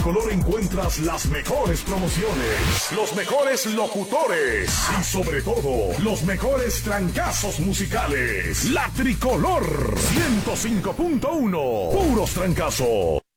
Tricolor encuentras las mejores promociones, los mejores locutores y sobre todo los mejores trancazos musicales. La Tricolor 105.1, puros trancazos.